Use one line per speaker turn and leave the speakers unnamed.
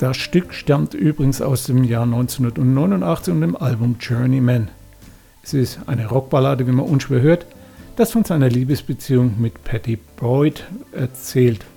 Das Stück stammt übrigens aus dem Jahr 1989 und dem Album Journeyman. Es ist eine Rockballade, wie man unschwer hört, das von seiner Liebesbeziehung mit Pattie Boyd erzählt.